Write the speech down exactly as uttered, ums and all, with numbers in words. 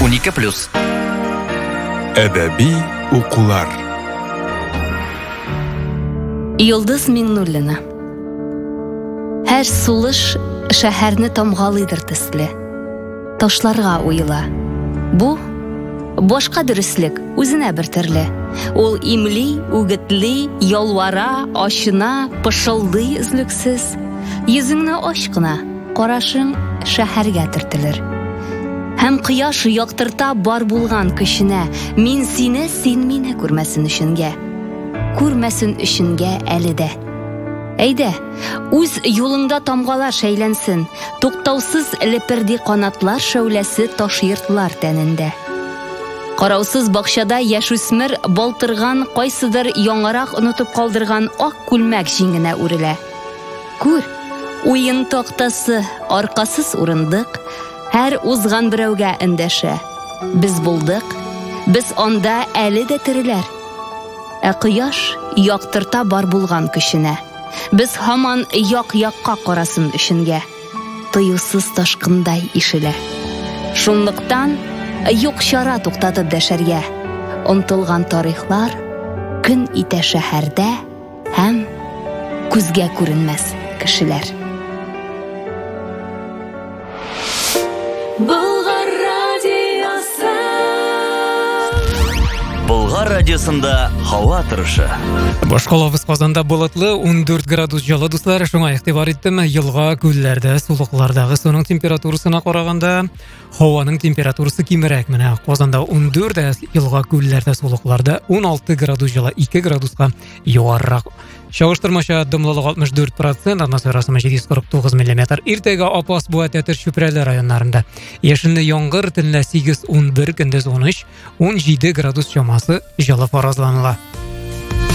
унике плюс. Әдәби укулар. Йолдыз Миңнуллина. Һәр сулыш шәһәрне тамгалыйдыр төсле. Ташларга уйла. Бу башка дөрестлек үзенә бер төрле. Ул имли, үгетли, ялвара, ачына, пышылдый үзлексез. Йөзеңне аш кына, карашың шәһәргә төртелер. Һәм кояш яктырта бар булган көченә, мин сине, син мине күрмәсен өченгә. Күрмәсен өченгә әле дә. Әйдә, үз юлыңда тамгалар шәйләнсен, туктаусыз леперди канатлар шәүләсе ташыйртлар тәнендә. Караусыз бакчада яшүсмер балтырган кайсыдыр яңарак онытып калдырган ак күлмәк җиңенә үрелә. Күр, уен тактасы, аркасыз урындык, һәр узган берәүгә эндәшә. Без булдык, без анда әле дә тереләр. Ә кояш яктырта бар булган көченә. Без һаман як-якка карасын өченгә. Тыюсыз ташкындай ишелә. Шунлыктан юк чара туктатып дәшәргә. Онтылган тарихлар көн итә шәһәрдә һәм күзгә күренмәс кешеләр. Болгар радиосы. Болгар радиосында һава торышы. Башкалабыз Казанда болытлы он дүрт градус җылы дуслар, шуңа игътибар иттем. Елга, күлләрдә, сулыклардагы суның температурасына караганда һаваның температурасы кимерәк. Менә Казанда он дүрт, елга, күлләрдә, сулыкларда он алты градус җылы, ике градуска югарырак. Чагыштырмача дымлылык алтмыш дүрт процент, атмосферасы җиде йөз кырык тугыз миллиметр. Иртәгә апас буа Тәтер Чүпрәле районнарында. Яшенле яңгыр, төнлә сигез он бер, көндез он өч он җиде градус чамасы җылы фаразланыла.